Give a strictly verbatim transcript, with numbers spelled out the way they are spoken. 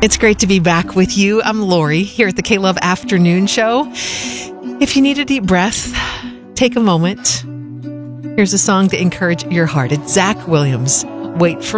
It's great to be back with you. I'm Lori here at the K-Love Afternoon Show. If you need a deep breath, take a moment. Here's a song to encourage your heart. It's Zach Williams. Wait for